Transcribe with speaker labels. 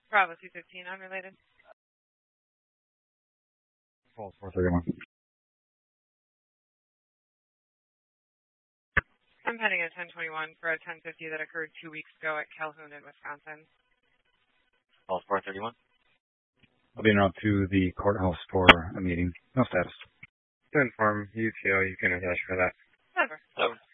Speaker 1: Bravo 215, unrelated.
Speaker 2: Call 431.
Speaker 1: I'm heading at 1021 for a 1050 that occurred 2 weeks ago at Calhoun in Wisconsin.
Speaker 3: Call 431.
Speaker 2: I'll be en route to the courthouse for a meeting. No status.
Speaker 4: To inform UTO, you can attach for that.
Speaker 1: Over.